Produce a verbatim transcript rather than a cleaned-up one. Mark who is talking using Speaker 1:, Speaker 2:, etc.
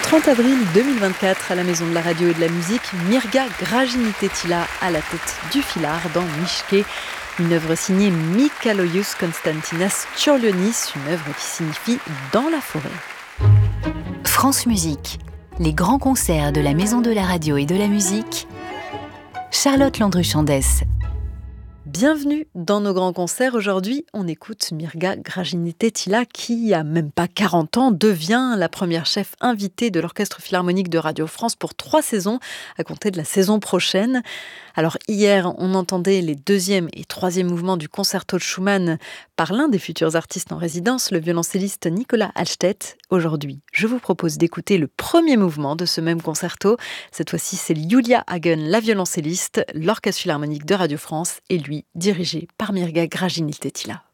Speaker 1: trente avril deux mille vingt-quatre, à la Maison de la Radio et de la Musique, Mirga Grajini-Tettila à la tête du Filard dans Mișke, une œuvre signée Mikalojus Konstantinas Čiurlionis, une œuvre qui signifie « dans la forêt ».
Speaker 2: France Musique, les grands concerts de la Maison de la Radio et de la Musique, Charlotte Landru-Chandès.
Speaker 1: Bienvenue dans nos grands concerts. Aujourd'hui, on écoute Mirga Grajini-Tettila qui, à même pas quarante ans, devient la première chef invitée de l'Orchestre Philharmonique de Radio France pour trois saisons, à compter de la saison prochaine. Alors hier, on entendait les deuxième et troisième mouvements du concerto de Schumann par l'un des futurs artistes en résidence, le violoncelliste Nicolas Halstedt. Aujourd'hui, je vous propose d'écouter le premier mouvement de ce même concerto. Cette fois-ci, c'est Julia Hagen, la violoncelliste, l'Orchestre Philharmonique de Radio France, et lui, dirigé par Mirga Grajini-Tettila.